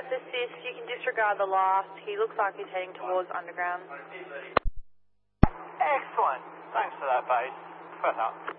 That's assist. You can disregard the last. He looks like he's heading towards underground. Excellent. Thanks for that, base. First up.